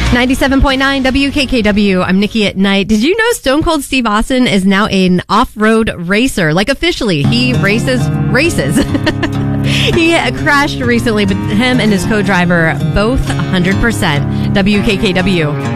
97.9 WKKW. I'm Nikki at Night. Did you know Stone Cold Steve Austin is now an off-road racer? Like, officially, he races. He crashed recently, but him and his co-driver both 100%. WKKW.